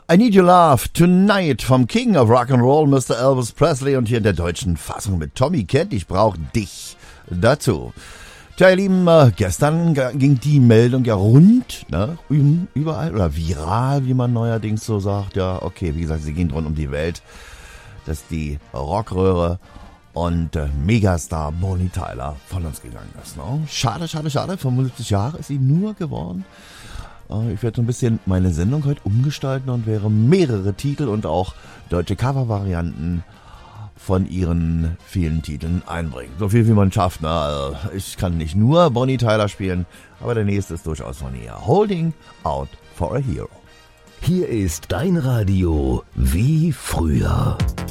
I Need Your Love Tonight vom King of Rock'n'Roll, Mr. Elvis Presley, und hier in der deutschen Fassung mit Tommy Kent. Ich brauch dich dazu. Tja, ihr Lieben, gestern ging die Meldung ja rund, ne, überall, oder viral, wie man neuerdings so sagt. Ja, okay, wie gesagt, sie ging rund um die Welt, dass die Rockröhre und Megastar Bonnie Tyler von uns gegangen ist. Ne? Schade, 75 Jahre ist sie nur geworden. Ich werde so ein bisschen meine Sendung heute umgestalten und werde mehrere Titel und auch deutsche Covervarianten von ihren vielen Titeln einbringen. So viel wie man schafft. Ne? Also ich kann nicht nur Bonnie Tyler spielen, aber der nächste ist durchaus von ihr. Holding Out for a Hero. Hier ist dein Radio wie früher.